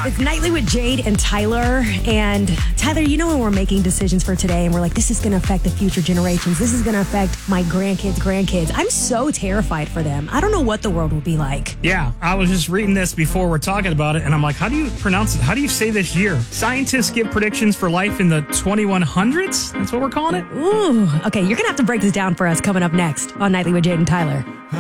It's Nightly with Jade and Tyler. And Tyler, you know when we're making decisions for today and we're like, this is going to affect the future generations. This is going to affect my grandkids. I'm so terrified for them. I don't know what the world will be like. Yeah, I was just reading this before we're talking about it, and I'm like, how do you pronounce it? How do you say this year? Scientists give predictions for life in the 2100s? That's what we're calling it? Ooh, okay, you're going to have to break this down for us coming up next on Nightly with Jade and Tyler.